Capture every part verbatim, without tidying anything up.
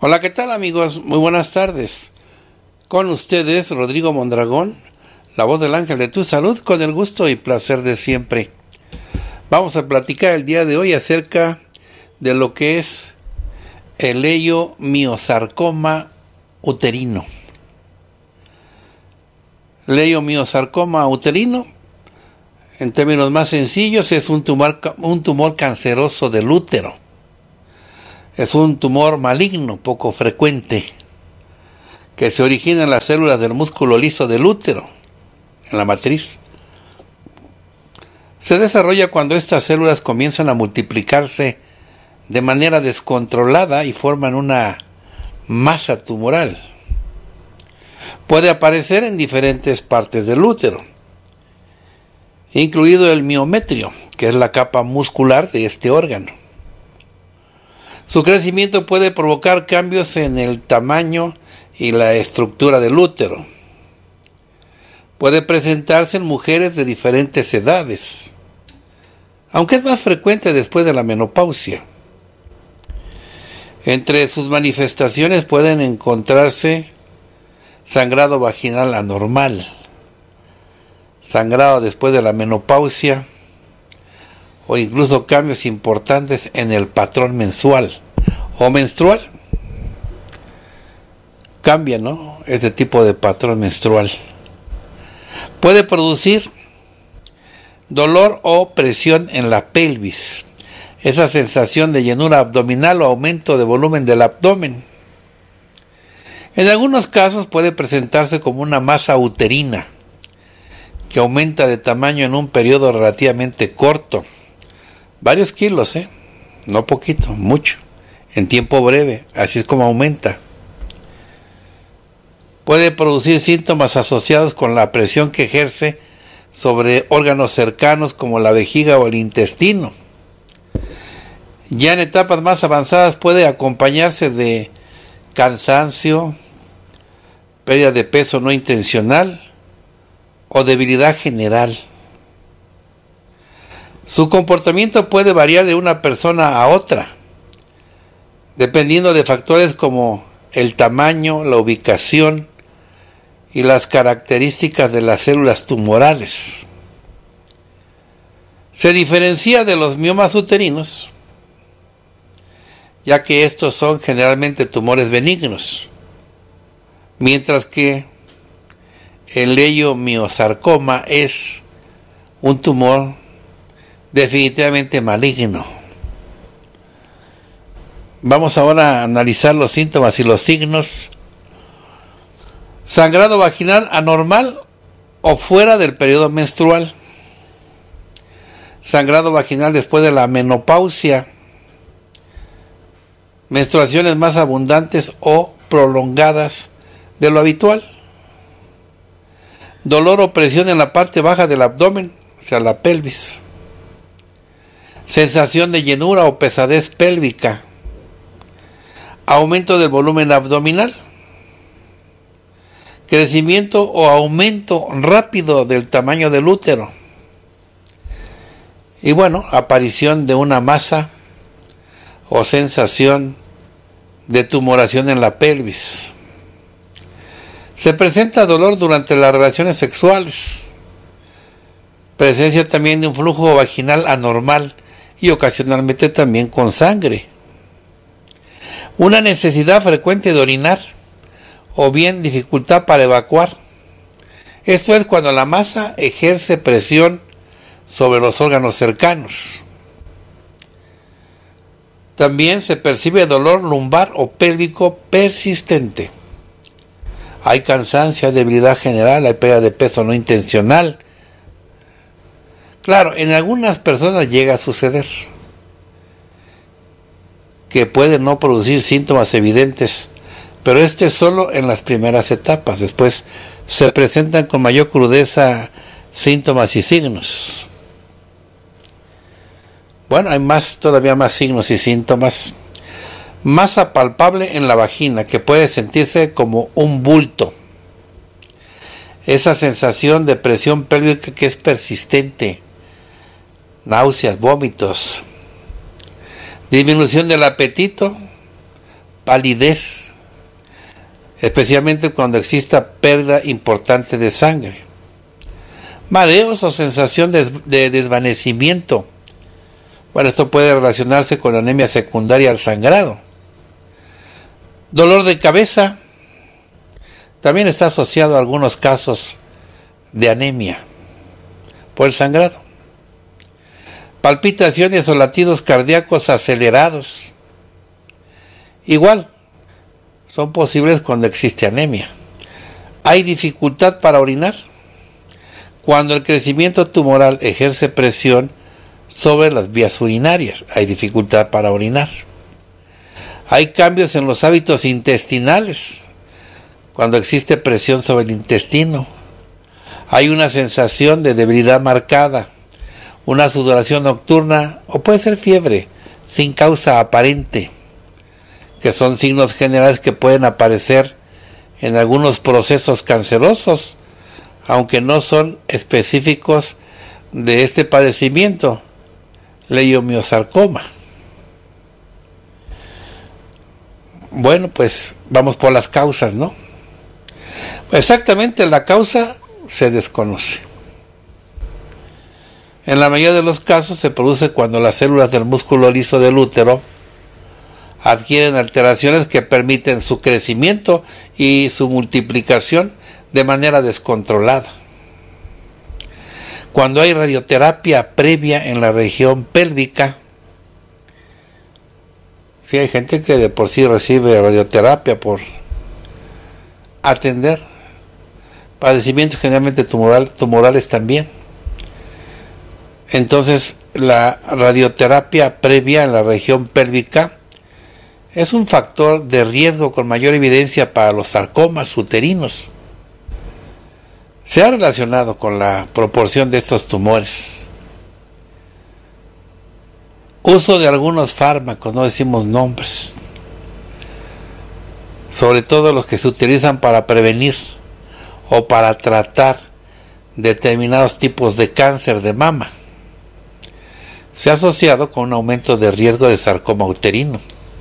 Hola, ¿qué tal amigos? Muy buenas tardes. Con ustedes, Rodrigo Mondragón, la voz del ángel de tu salud, con el gusto y placer de siempre. Vamos a platicar el día de hoy acerca de lo que es el leiomiosarcoma uterino. Leiomiosarcoma uterino, en términos más sencillos, es un tumor, un tumor canceroso del útero. Es un tumor maligno, poco frecuente, que se origina en las células del músculo liso del útero, en la matriz. Se desarrolla cuando estas células comienzan a multiplicarse de manera descontrolada y forman una masa tumoral. Puede aparecer en diferentes partes del útero, incluido el miometrio, que es la capa muscular de este órgano. Su crecimiento puede provocar cambios en el tamaño y la estructura del útero. Puede presentarse en mujeres de diferentes edades, aunque es más frecuente después de la menopausia. Entre sus manifestaciones pueden encontrarse sangrado vaginal anormal, sangrado después de la menopausia, o incluso cambios importantes en el patrón mensual o menstrual. Cambia, ¿no?, este tipo de patrón menstrual. Puede producir dolor o presión en la pelvis, esa sensación de llenura abdominal o aumento de volumen del abdomen. En algunos casos puede presentarse como una masa uterina que aumenta de tamaño en un periodo relativamente corto. Varios kilos, ¿eh? No poquito, mucho. En tiempo breve, así es como aumenta. Puede producir síntomas asociados con la presión que ejerce sobre órganos cercanos como la vejiga o el intestino. Ya en etapas más avanzadas puede acompañarse de cansancio, pérdida de peso no intencional o debilidad general. Su comportamiento puede variar de una persona a otra, dependiendo de factores como el tamaño, la ubicación y las características de las células tumorales. Se diferencia de los miomas uterinos, ya que estos son generalmente tumores benignos, mientras que el leiomiosarcoma es un tumor definitivamente maligno. Vamos ahora a analizar los síntomas y los signos. Sangrado vaginal anormal o fuera del periodo menstrual. Sangrado vaginal después de la menopausia. Menstruaciones más abundantes o prolongadas de lo habitual. Dolor o presión en la parte baja del abdomen, o sea, la pelvis. Sensación de llenura o pesadez pélvica. Aumento del volumen abdominal. Crecimiento o aumento rápido del tamaño del útero. Y bueno, aparición de una masa o sensación de tumoración en la pelvis. Se presenta dolor durante las relaciones sexuales. Presencia también de un flujo vaginal anormal y ocasionalmente también con sangre. Una necesidad frecuente de orinar o bien dificultad para evacuar. Esto es cuando la masa ejerce presión sobre los órganos cercanos. También se percibe dolor lumbar o pélvico persistente. Hay cansancio, hay debilidad general, hay pérdida de peso no intencional. Claro, en algunas personas llega a suceder que puede no producir síntomas evidentes, pero este es solo en las primeras etapas. Después se presentan con mayor crudeza síntomas y signos. Bueno, hay más, todavía más signos y síntomas. Masa palpable en la vagina que puede sentirse como un bulto. Esa sensación de presión pélvica que es persistente. Náuseas, vómitos. Disminución del apetito, palidez, especialmente cuando exista pérdida importante de sangre, mareos o sensación de, de desvanecimiento. Bueno, esto puede relacionarse con anemia secundaria al sangrado. Dolor de cabeza también está asociado a algunos casos de anemia por el sangrado. Palpitaciones o latidos cardíacos acelerados, igual, son posibles cuando existe anemia. Hay dificultad para orinar cuando el crecimiento tumoral ejerce presión sobre las vías urinarias. Hay dificultad para orinar. Hay cambios en los hábitos intestinales cuando existe presión sobre el intestino. Hay una sensación de debilidad marcada, una sudoración nocturna o puede ser fiebre sin causa aparente, que son signos generales que pueden aparecer en algunos procesos cancerosos, aunque no son específicos de este padecimiento, leiomiosarcoma. Bueno, pues vamos por las causas, ¿no? Exactamente la causa se desconoce. En la mayoría de los casos se produce cuando las células del músculo liso del útero adquieren alteraciones que permiten su crecimiento y su multiplicación de manera descontrolada. Cuando hay radioterapia previa en la región pélvica, sí hay gente que de por sí recibe radioterapia por atender padecimientos generalmente tumoral, tumorales también. Entonces, la radioterapia previa en la región pélvica es un factor de riesgo con mayor evidencia para los sarcomas uterinos. Se ha relacionado con la proporción de estos tumores. Uso de algunos fármacos, no decimos nombres, sobre todo los que se utilizan para prevenir o para tratar determinados tipos de cáncer de mama. Se ha asociado con un aumento de riesgo de sarcoma uterino.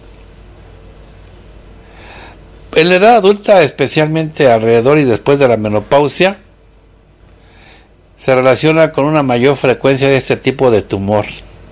En la edad adulta, especialmente alrededor y después de la menopausia, se relaciona con una mayor frecuencia de este tipo de tumor.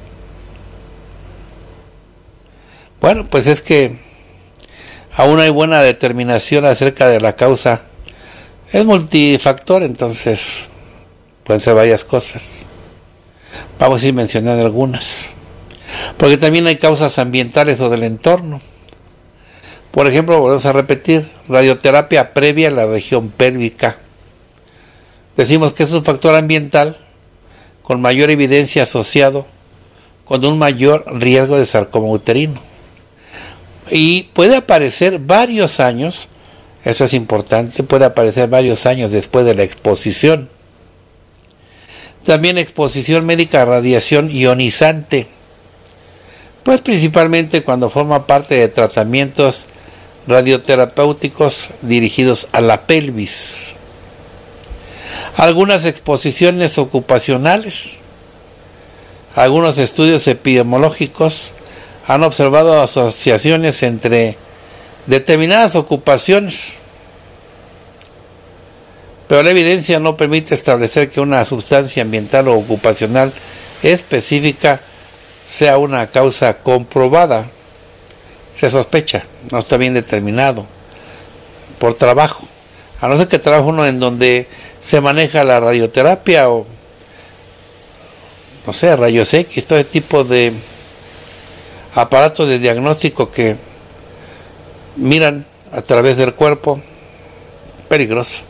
Bueno, pues es que aún hay buena determinación acerca de la causa. Es multifactor, entonces pueden ser varias cosas. Vamos a ir mencionando algunas. Porque también hay causas ambientales o del entorno. Por ejemplo, volvemos a repetir, radioterapia previa en la región pélvica. Decimos que es un factor ambiental con mayor evidencia asociado con un mayor riesgo de sarcoma uterino. Y puede aparecer varios años, eso es importante, puede aparecer varios años después de la exposición. También exposición médica a radiación ionizante, pues principalmente cuando forma parte de tratamientos radioterapéuticos dirigidos a la pelvis. Algunas exposiciones ocupacionales. Algunos estudios epidemiológicos han observado asociaciones entre determinadas ocupaciones, pero la evidencia no permite establecer que una sustancia ambiental o ocupacional específica sea una causa comprobada. Se sospecha, no está bien determinado por trabajo, a no ser que trabaje uno en donde se maneja la radioterapia o no sé, rayos X, todo este tipo de aparatos de diagnóstico que miran a través del cuerpo. Peligroso.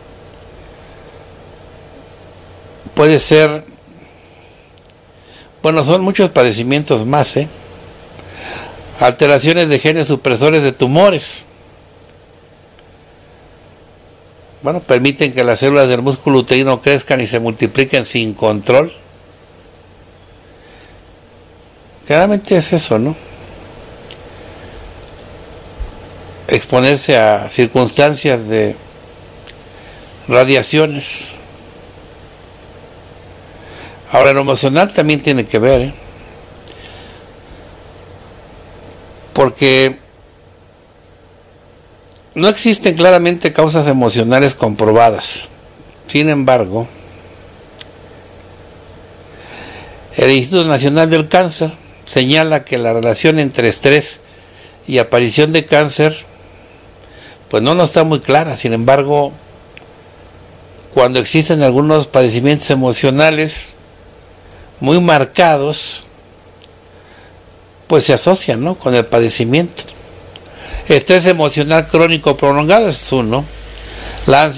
Puede ser, bueno, son muchos padecimientos más, ¿eh? Alteraciones de genes supresores de tumores. Bueno, permiten que las células del músculo uterino crezcan y se multipliquen sin control. Claramente es eso, ¿no? Exponerse a circunstancias de radiaciones. Ahora, lo emocional también tiene que ver, ¿eh? Porque No existen claramente causas emocionales comprobadas. Sin embargo, el Instituto Nacional del Cáncer señala que la relación entre estrés y aparición de cáncer pues no nos está muy clara. Sin embargo, cuando existen algunos padecimientos emocionales muy marcados, pues se asocian, ¿no?, con el padecimiento. Estrés emocional crónico prolongado es uno. La ansiedad